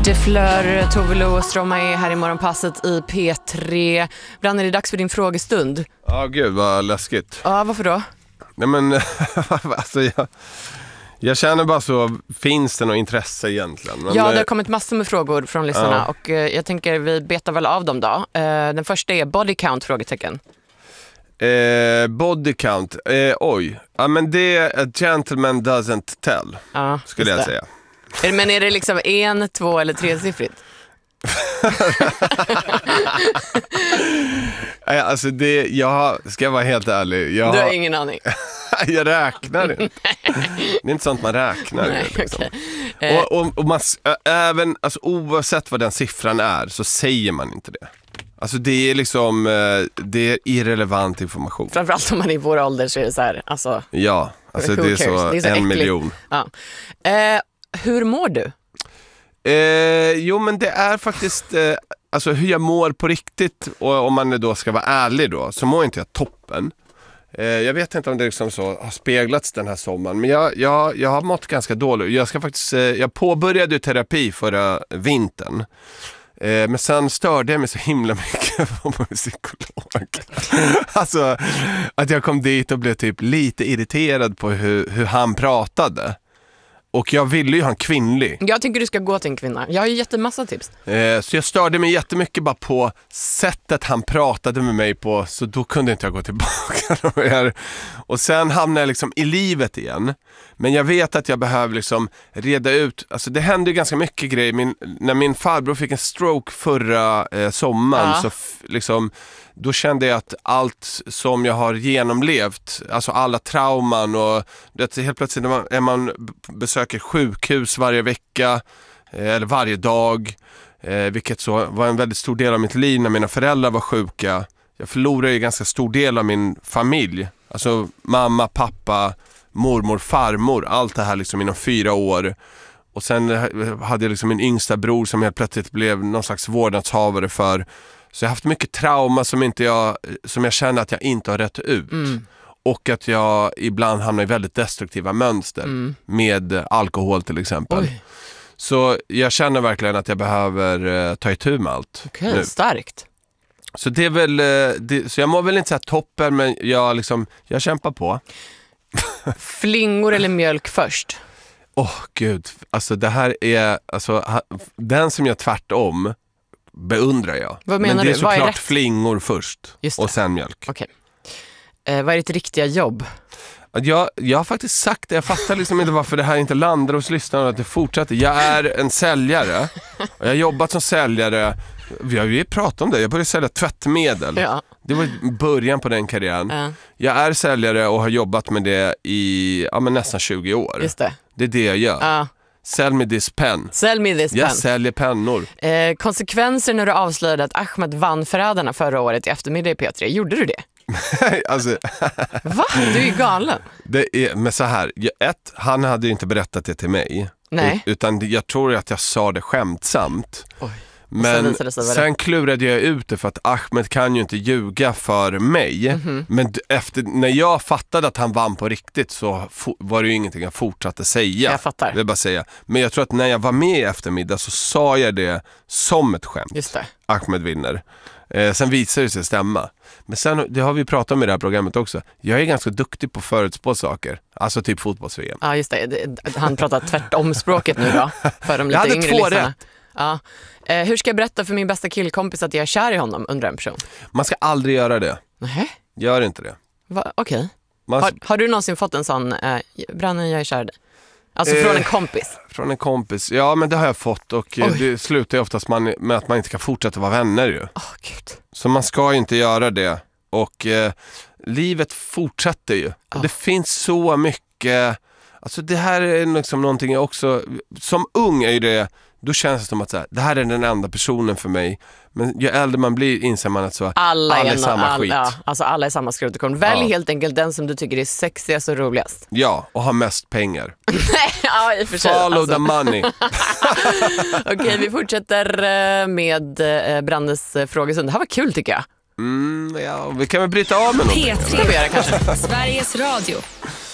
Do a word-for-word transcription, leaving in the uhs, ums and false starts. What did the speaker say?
De Fleur, Tove Lo och Stromae här i Morgonpasset i P tre. Brann, är det dags för din frågestund? Ja, oh, gud vad läskigt. Ja, varför då? Nej men, alltså jag, jag känner bara så, finns det något intresse egentligen? Men, ja, det har kommit massor med frågor från lyssnarna ja. och eh, jag tänker vi betar väl av dem då. Eh, den första är body count, frågetecken. Eh, body count, eh, oj. Ja men det är a gentleman doesn't tell, Ja, skulle jag det. säga. Är, men är det liksom en, två eller tresiffrigt? Alltså det, jag ska vara helt ärlig. Jag Du har har, ingen aning. jag räknar inte. Det är inte sånt man räknar. Nej, liksom. okay. Och, och, och man, även, alltså, oavsett vad den siffran är så säger man inte det. Alltså det är liksom, det är irrelevant information. Framförallt om man är i vår ålder så är det så här, alltså. Ja, alltså det är, så, det är så en äckligt. miljon. Ja. Eh, hur mår du? Eh, jo men det är faktiskt, eh, alltså hur jag mår på riktigt, och om man då ska vara ärlig då, så mår inte jag toppen. Eh, jag vet inte om det liksom så har speglats den här sommaren, men jag, jag, jag har mått ganska dåligt. Jag ska faktiskt, eh, jag påbörjade ju terapi förra vintern. Eh, men sen störde jag mig så himla mycket på min psykolog. Alltså att jag kom dit och blev typ lite irriterad på hur, hur han pratade. Och jag ville ju ha en kvinnlig. Jag tycker du ska gå till en kvinna. Jag har ju jättemassa tips. Eh, så jag störde mig jättemycket bara på sättet han pratade med mig på. Så då kunde inte jag gå tillbaka. Och sen hamnade jag liksom i livet igen. Men jag vet att jag behöver liksom reda ut. Alltså det hände ju ganska mycket grejer. Min, när min farbror fick en stroke förra eh, sommaren. Ja. Så f- liksom... Då kände jag att allt som jag har genomlevt, alltså alla trauman och det, helt plötsligt när man, när man besöker sjukhus varje vecka eh, eller varje dag, eh, vilket så var en väldigt stor del av mitt liv när mina föräldrar var sjuka. Jag förlorade ju ganska stor del av min familj, alltså mamma, pappa, mormor, farmor, allt det här liksom inom fyra år. Och sen hade jag liksom min yngsta bror som helt plötsligt blev någon slags vårdnadshavare för. Så jag har haft mycket trauma som, inte jag, som jag känner att jag inte har rätt ut. Mm. Och att jag ibland hamnar i väldigt destruktiva mönster. Mm. Med alkohol till exempel. Oj. Så jag känner verkligen att jag behöver uh, ta itu med allt. Okej, okay, starkt. Så det är väl, uh, det, så jag mår väl inte så här toppen, men jag, liksom, jag kämpar på. Flingor eller mjölk först? Åh oh, gud, alltså det här är, alltså, ha, den som jag tvärtom beundrar jag. Vad menar Men det är du? såklart är flingor först och sen mjölk. Okej. Eh, vad är ditt riktiga jobb? Jag, jag har faktiskt sagt det. Jag fattar liksom inte varför det här inte landar hos lyssnarna och att det fortsätter. Jag är en säljare. Och jag har jobbat som säljare. Vi har ju pratat om det. Jag började sälja tvättmedel. Ja. Det var början på den karriären. Ja. Jag är säljare och har jobbat med det i ja, men nästan tjugo år. Just det. Det är det jag gör. Ja. Sell me this pen. Sell me this pen. Jag säljer pennor. Eh, konsekvenser när du avslöjade att Ahmed vann Förrädarna förra året i eftermiddag i P tre. Gjorde du det? alltså, Va? Du är ju galen. Det är, men så här, ett, han hade ju inte berättat det till mig. Nej. Utan jag tror att jag sa det skämtsamt. Oj. Men sen klurade jag ut det för att Ahmed kan ju inte ljuga för mig. Mm-hmm. Men efter, när jag fattade att han vann på riktigt så for, var det ju ingenting jag fortsatte säga. Jag fattar. Det är bara säga. Men jag tror att när jag var med i eftermiddag så sa jag det som ett skämt. Just det. Ahmed vinner. Eh, sen visar det sig stämma. Men sen, det har vi pratat om i det här programmet också. Jag är ganska duktig på att förutspå saker. Alltså typ fotbolls-V M. Ja, just det. Han pratar tvärtom språket nu då. För de lite jag hade yngre två lyssnarna. rätt. Ja. Eh, hur ska jag berätta för min bästa killkompis att jag är kär i honom, undrar en person. Man ska aldrig göra det. Nej. Gör inte det. Okej. Okay. Man... Har, har du någonsin fått en sån, eh, Brannen, jag är kär i dig? Alltså från eh, en kompis? Från en kompis, ja men det har jag fått. Och Oj. det slutar ju oftast man, med att man inte kan fortsätta vara vänner ju. Oh, Gud. Så man ska inte göra det. Och eh, livet fortsätter ju. Oh. Och det finns så mycket. Alltså det här är liksom någonting jag också, som ung är ju det, då känns det som att så här, det här är den enda personen för mig. Men ju äldre man blir inser man att så, alla, alla är, är samma all, skit. Ja, alltså alla är samma skrutekorn. Välj ja. helt enkelt den som du tycker är sexigast och roligast. Ja, och har mest pengar. ja, i och för sig. Follow alltså. the money. Okej, okay, vi fortsätter med Brandes frågestund. Det här var kul tycker jag. Mm, ja, vi kan väl bryta av med någonting. P tre, kanske. Sveriges Radio.